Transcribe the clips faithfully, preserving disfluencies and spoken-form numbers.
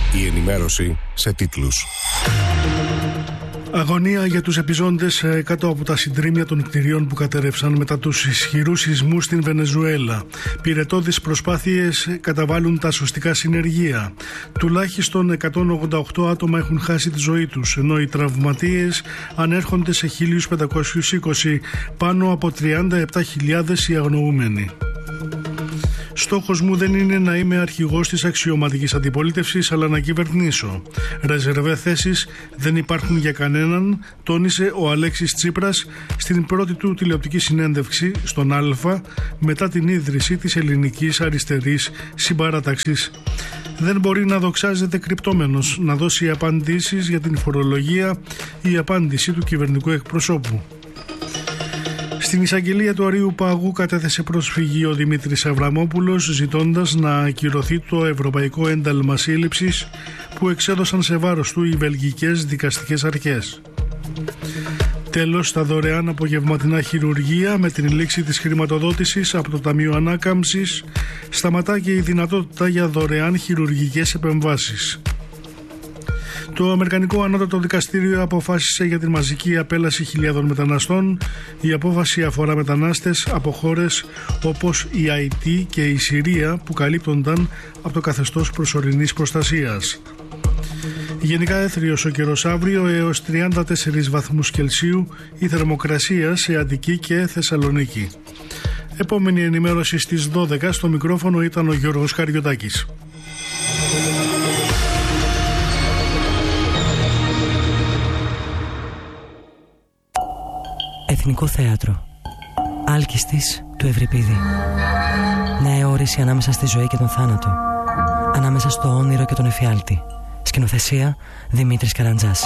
Η ενημέρωση σε τίτλους. Αγωνία για τους επιζώντες κάτω από τα συντρίμμια των κτηρίων που κατέρευσαν μετά τους ισχυρούς σεισμούς στην Βενεζουέλα. Πυρετώδεις προσπάθειες καταβάλουν τα σωστικά συνεργεία. Τουλάχιστον εκατόν ογδόντα οκτώ άτομα έχουν χάσει τη ζωή τους, ενώ οι τραυματίες ανέρχονται σε χίλια πεντακόσιους είκοσι, πάνω από τριάντα επτά χιλιάδες οι αγνοούμενοι. Στόχος μου δεν είναι να είμαι αρχηγός της αξιωματικής αντιπολίτευσης, αλλά να κυβερνήσω. Ρεζερβέ θέσεις δεν υπάρχουν για κανέναν, τόνισε ο Αλέξης Τσίπρας στην πρώτη του τηλεοπτική συνέντευξη στον Α μετά την ίδρυση της ελληνικής αριστερής συμπαράταξης. Δεν μπορεί να δοξάζεται κρυπτόμενος, να δώσει απαντήσεις για την φορολογία, η απάντηση του κυβερνητικού εκπροσώπου. Στην εισαγγελία του Αρείου Πάγου κατέθεσε προσφυγή ο Δημήτρης Αβραμόπουλος, ζητώντας να ακυρωθεί το ευρωπαϊκό ένταλμα σύλληψης που εξέδωσαν σε βάρος του οι βελγικές δικαστικές αρχές. Τέλος, τα δωρεάν απογευματινά χειρουργεία με την λήξη της χρηματοδότησης από το Ταμείο Ανάκαμψης σταματά και η δυνατότητα για δωρεάν χειρουργικές επεμβάσεις. Το Αμερικανικό Ανώτατο Δικαστήριο αποφάσισε για την μαζική απέλαση χιλιάδων μεταναστών. Η απόφαση αφορά μετανάστες από χώρες όπως η Αϊτή και η Συρία που καλύπτονταν από το καθεστώς προσωρινής προστασίας. Γενικά έθριος ο καιρός αύριο, έως τριάντα τέσσερις βαθμούς Κελσίου η θερμοκρασία σε Αττική και Θεσσαλονίκη. Επόμενη ενημέρωση στις δώδεκα. Στο μικρόφωνο ήταν ο Γιώργος Καριωτάκης. Εθνικό Θέατρο. Άλκιστης του Ευρυπίδη. Νέα όρηση ανάμεσα στη ζωή και τον θάνατο. Ανάμεσα στο όνειρο και τον εφιάλτη. Σκηνοθεσία Δημήτρης Καραντζάς.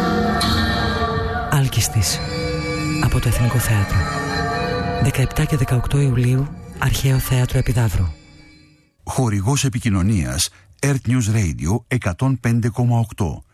Άλκιστης. Από το Εθνικό Θέατρο. δεκαεπτά και δεκαοκτώ Ιουλίου, Αρχαίο Θέατρο Επιδαύρου. Χορηγός επικοινωνίας Earth News Radio εκατόν πέντε κόμμα οκτώ.